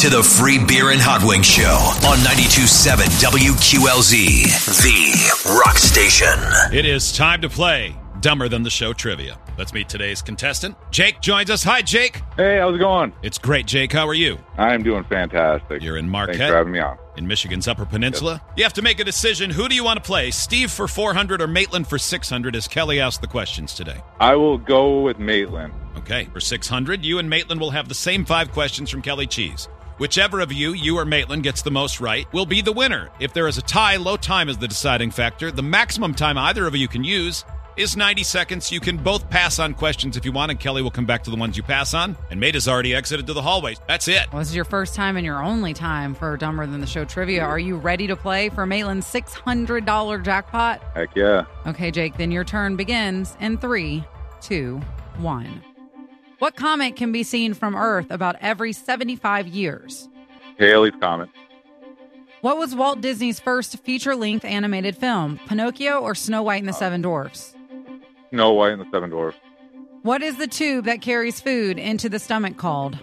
to the Free Beer and Hot Wings Show on 92.7 WQLZ, the rock station. It is time to play Dumber Than the Show Trivia. Let's meet today's contestant. Jake joins us. Hi, Jake. Hey, how's it going? It's great, Jake. How are you? I'm doing fantastic. You're in Marquette. Thanks for having me on. In Michigan's Upper Peninsula. Yes. You have to make a decision. Who do you want to play? Steve for 400 or Maitland for 600 as Kelly asked the questions today? I will go with Maitland. Okay. For 600, you and Maitland will have the same 5 questions from Kelly Cheese. Whichever of you or Maitland, gets the most right will be the winner. If there is a tie, low time is the deciding factor. The maximum time either of you can use is 90 seconds. You can both pass on questions if you want, and Kelly will come back to the ones you pass on. And Mate has already exited to the hallway. That's it. Well, this is your first time and your only time for Dumber Than the Show Trivia. Are you ready to play for Maitland's $600 jackpot? Heck yeah. Okay, Jake, then your turn begins in 3, 2, 1. What comet can be seen from Earth about every 75 years? Haley's Comet. What was Walt Disney's first feature-length animated film, Pinocchio or Snow White and the Seven Dwarfs? Snow White and the Seven Dwarfs. What is the tube that carries food into the stomach called?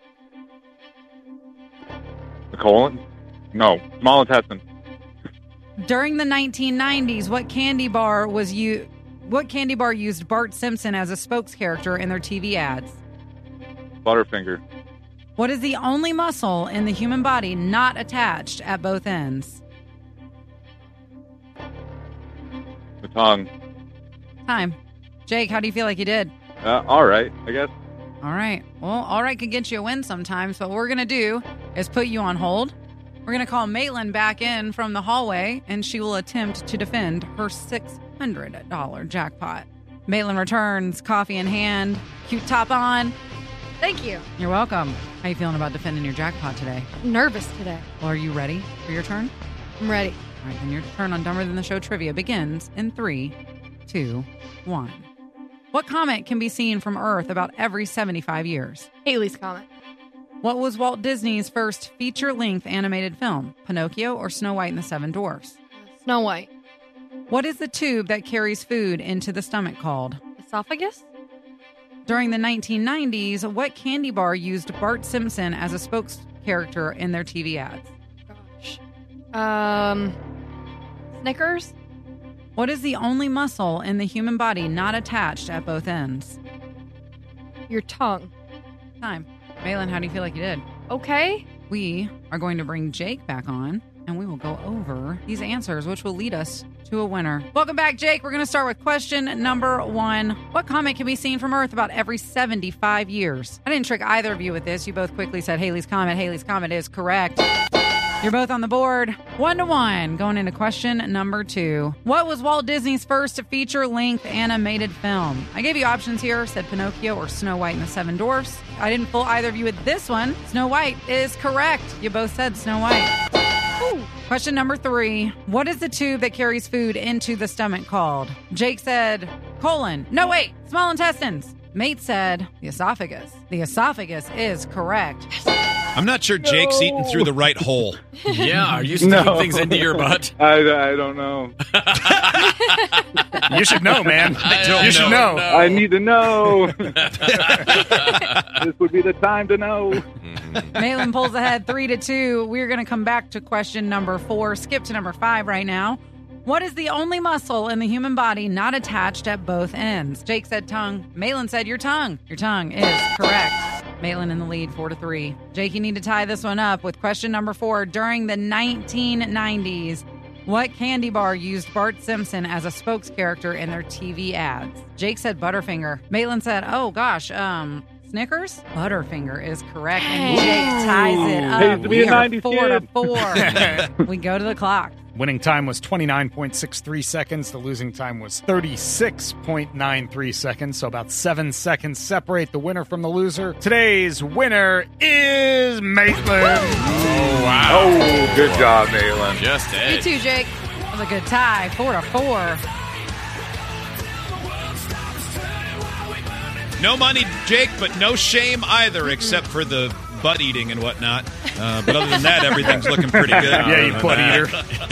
The colon? No, small intestine. During the 1990s, what candy bar used Bart Simpson as a spokes-character in their TV ads? Butterfinger. What is the only muscle in the human body not attached at both ends? The tongue. Time. Jake, how do you feel like you did? All right, I guess. All right. Well, all right could get you a win sometimes. But what we're going to do is put you on hold. We're going to call Maitland back in from the hallway, and she will attempt to defend her $600 jackpot. Maitland returns, coffee in hand, cute top on. Thank you. You're welcome. How you feeling about defending your jackpot today? I'm nervous today. Well, are you ready for your turn? I'm ready. All right, then your turn on Dumber Than the Show Trivia begins in 3, 2, 1. What comet can be seen from Earth about every 75 years? Haley's Comet. What was Walt Disney's first feature-length animated film, Pinocchio or Snow White and the Seven Dwarfs? Snow White. What is the tube that carries food into the stomach called? Esophagus? During the 1990s, what candy bar used Bart Simpson as a spokes character in their TV ads? Gosh. Snickers? What is the only muscle in the human body not attached at both ends? Your tongue. Time. Maitland, how do you feel like you did? Okay. We are going to bring Jake back on, and we will go over these answers, which will lead us to a winner. Welcome back, Jake. We're going to start with question number 1. What comet can be seen from Earth about every 75 years? I didn't trick either of you with this. You both quickly said Haley's Comet. Haley's Comet is correct. You're both on the board. 1-1. Going into question number 2. What was Walt Disney's first feature-length animated film? I gave you options here. Said Pinocchio or Snow White and the Seven Dwarfs. I didn't fool either of you with this one. Snow White is correct. You both said Snow White. Ooh. Question number 3. What is the tube that carries food into the stomach called? Jake said colon. No, wait. Small intestines. Mate said the esophagus. The esophagus is correct. I'm not sure Jake's eating through the right hole. Yeah, are you sticking things into your butt? I don't know. You should know, man. You should know. I need to know. This would be the time to know. Maitland pulls ahead 3-2. We're going to come back to question number 4. Skip to number 5 right now. What is the only muscle in the human body not attached at both ends? Jake said tongue. Maitland said your tongue. Your tongue is correct. Maitland in the lead, 4-3. Jake, you need to tie this one up with question number 4. During the 1990s, what candy bar used Bart Simpson as a spokes character in their TV ads? Jake said Butterfinger. Maitland said, Snickers? Butterfinger is correct, and Jake ties it up. We are 4-4. We go to the clock. Winning time was 29.63 seconds. The losing time was 36.93 seconds. So about 7 seconds separate the winner from the loser. Today's winner is Maitland. Oh, wow. Oh, good job, Maitland. Just You edge. too, Jake. That was a good tie, 4-4. No money, Jake, but no shame either, except for the butt eating and whatnot. But other than that, everything's looking pretty good. Yeah, you butt eater.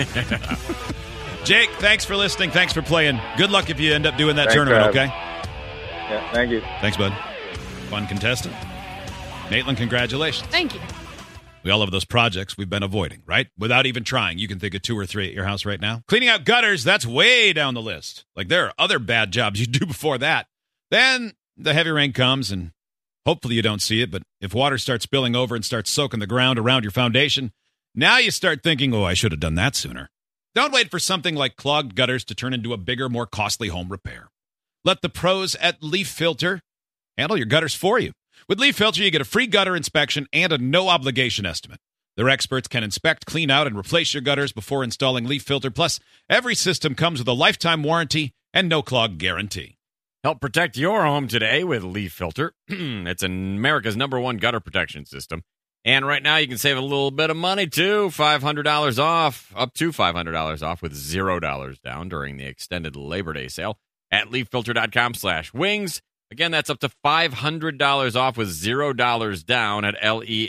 Jake, thanks for listening. Thanks for playing. Good luck if you end up doing that Thanks tournament, for okay? Yeah, thank you. Thanks, bud. Fun contestant. Maitland, congratulations. Thank you. We all have those projects we've been avoiding, right? Without even trying. You can think of 2 or 3 at your house right now. Cleaning out gutters, that's way down the list. Like, there are other bad jobs you do before that. Then the heavy rain comes, and hopefully you don't see it, but if water starts spilling over and starts soaking the ground around your foundation, now you start thinking, I should have done that sooner. Don't wait for something like clogged gutters to turn into a bigger, more costly home repair. Let the pros at Leaf Filter handle your gutters for you. With Leaf Filter, you get a free gutter inspection and a no-obligation estimate. Their experts can inspect, clean out, and replace your gutters before installing Leaf Filter. Plus, every system comes with a lifetime warranty and no-clog guarantee. Help protect your home today with Leaf Filter. It's America's #1 gutter protection system. And right now you can save a little bit of money, too. $500 off, up to $500 off with $0 down during the extended Labor Day sale at leaffilter.com/wings. Again, that's up to $500 off with $0 down at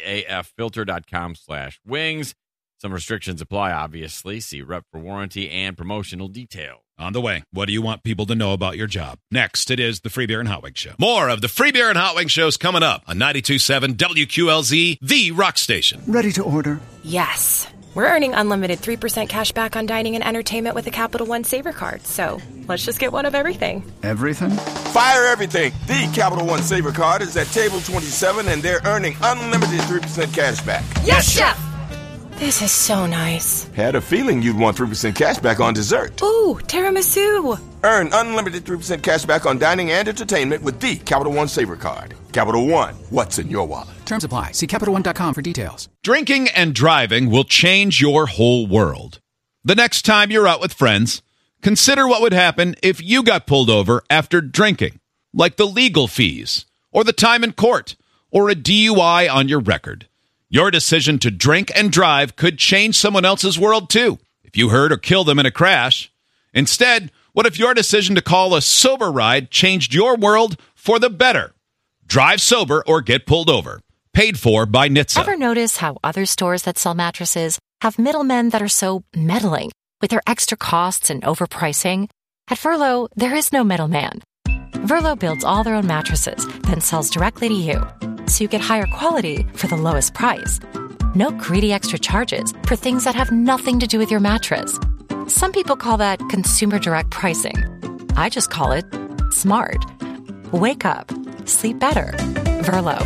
leaffilter.com/wings. Some restrictions apply, obviously. See rep for warranty and promotional detail. On the way, what do you want people to know about your job? Next, it is the Free Beer and Hot Wings Show. More of the Free Beer and Hot Wings Shows coming up on 92.7 WQLZ, the rock station. Ready to order? Yes. We're earning unlimited 3% cash back on dining and entertainment with a Capital One Saver card. So let's just get one of everything. Everything? Fire everything. The Capital One Saver card is at table 27, and they're earning unlimited 3% cash back. Yes, Chef! This is so nice. Had a feeling you'd want 3% cash back on dessert. Ooh, tiramisu. Earn unlimited 3% cash back on dining and entertainment with the Capital One Saver card. Capital One, what's in your wallet? Terms apply. See CapitalOne.com for details. Drinking and driving will change your whole world. The next time you're out with friends, consider what would happen if you got pulled over after drinking, like the legal fees, or the time in court, or a DUI on your record. Your decision to drink and drive could change someone else's world, too, if you hurt or killed them in a crash. Instead, what if your decision to call a sober ride changed your world for the better? Drive sober or get pulled over. Paid for by NHTSA. Ever notice how other stores that sell mattresses have middlemen that are so meddling with their extra costs and overpricing? At Verlo, there is no middleman. Verlo builds all their own mattresses, then sells directly to you, so you get higher quality for the lowest price. No greedy extra charges for things that have nothing to do with your mattress. Some people call that consumer direct pricing. I just call it smart. Wake up. Sleep better. Verlo.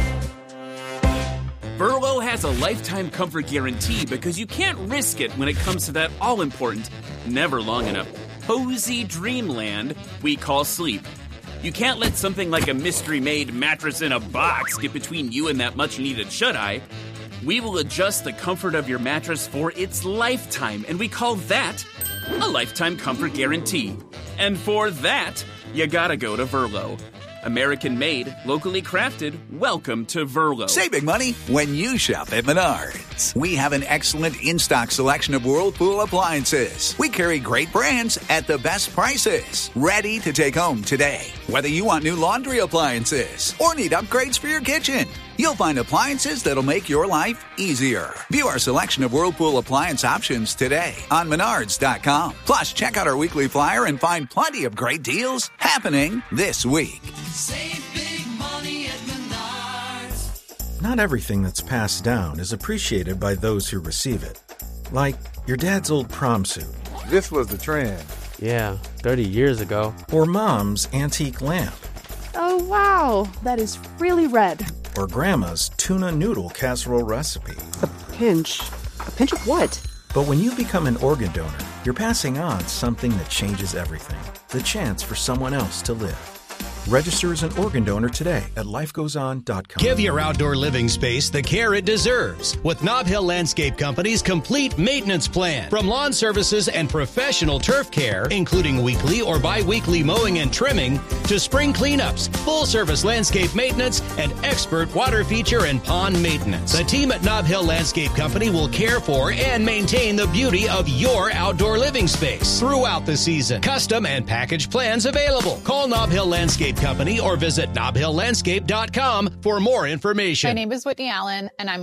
Verlo has a lifetime comfort guarantee because you can't risk it when it comes to that all-important, never long enough, cozy dreamland we call sleep. You can't let something like a mystery-made mattress in a box get between you and that much-needed shut-eye. We will adjust the comfort of your mattress for its lifetime, and we call that a lifetime comfort guarantee. And for that, you gotta go to Verlo. American-made, locally crafted, welcome to Verlo. Saving money when you shop at Menards. We have an excellent in-stock selection of Whirlpool appliances. We carry great brands at the best prices. Ready to take home today. Whether you want new laundry appliances or need upgrades for your kitchen, you'll find appliances that'll make your life easier. View our selection of Whirlpool appliance options today on Menards.com. Plus, check out our weekly flyer and find plenty of great deals happening this week. Save big money at Menards. Not everything that's passed down is appreciated by those who receive it. Like your dad's old prom suit. This was the trend. Yeah, 30 years ago. Or mom's antique lamp. Oh, wow. That is really red. Or grandma's tuna noodle casserole recipe. A pinch. A pinch of what? But when you become an organ donor, you're passing on something that changes everything. The chance for someone else to live. Register as an organ donor today at lifegoeson.com. Give your outdoor living space the care it deserves with Nob Hill Landscape Company's complete maintenance plan. From lawn services and professional turf care, including weekly or bi-weekly mowing and trimming, to spring cleanups, full-service landscape maintenance, and expert water feature and pond maintenance. The team at Nob Hill Landscape Company will care for and maintain the beauty of your outdoor living space throughout the season. Custom and package plans available. Call Nob Hill Landscape Company or visit NobHillLandscape.com for more information. My name is Whitney Allen, and I'm